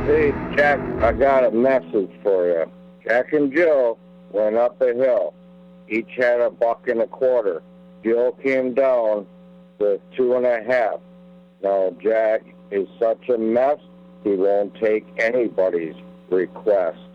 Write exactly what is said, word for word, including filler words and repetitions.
Hey, Jack, I got a message for you. Jack and Jill went up a hill. Each had a buck and a quarter. Jill came down with two and a half. Now, Jack is such a mess, he won't take anybody's request.